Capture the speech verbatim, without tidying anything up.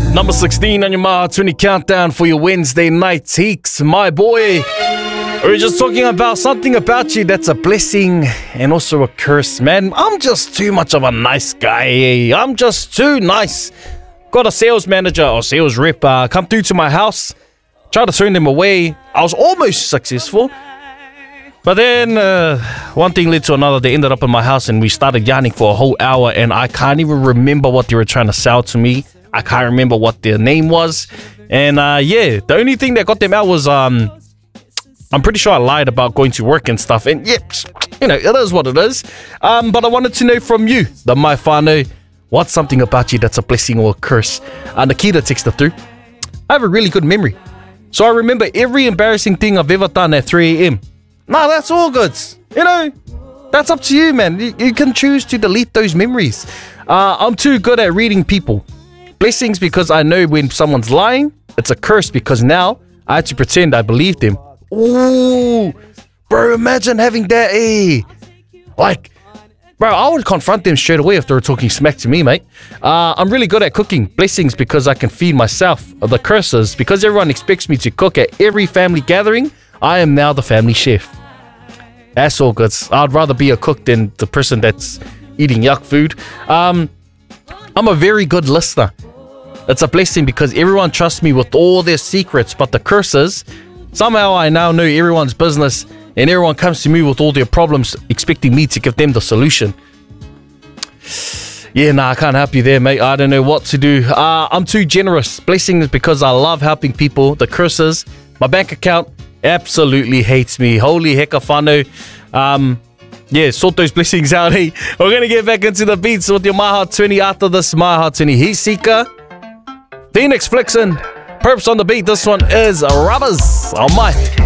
Number sixteen on your My Heart twenty countdown for your Wednesday night. Heeks, my boy. We were just talking about something about you that's a blessing and also a curse, man. I'm just too much of a nice guy. I'm just too nice. Got a sales manager or sales rep uh, come through to my house. Tried to turn them away. I was almost successful. But then uh, one thing led to another. They ended up in my house and we started yarning for a whole hour. And I can't even remember what they were trying to sell to me. I can't remember what their name was. And uh, yeah, the only thing that got them out was, um, I'm pretty sure I lied about going to work and stuff. And yep, you know, it is what it is. Um, but I wanted to know from you, the My Whānau, what's something about you that's a blessing or a curse? Uh, Nikita texted through. I have a really good memory. So I remember every embarrassing thing I've ever done at three a m Nah, that's all good. You know, that's up to you, man. You, you can choose to delete those memories. Uh, I'm too good at reading people. Blessings because I know when someone's lying. It's a curse because now I had to pretend I believed them. Ooh, bro, imagine having that, eh? Like, bro, I would confront them straight away if they were talking smack to me, mate. Uh, I'm really good at cooking. Blessings because I can feed myself. The curses because everyone expects me to cook at every family gathering. I am now the family chef. That's all good. I'd rather be a cook than the person that's eating yuck food. Um, I'm a very good listener. It's a blessing because everyone trusts me with all their secrets, but the curses, somehow I now know everyone's business and everyone comes to me with all their problems expecting me to give them the solution. Yeah, nah, I can't help you there, mate. I don't know what to do. Uh, I'm too generous. Blessings because I love helping people. The curses, my bank account absolutely hates me. Holy heck of whānau. Um, yeah, sort those blessings out, hey. We're going to get back into the beats with your My Heart twenty after this My Heart twenty. Heat Seeker, Phoenix Flixen, Perps on the beat. This one is Rubbers on my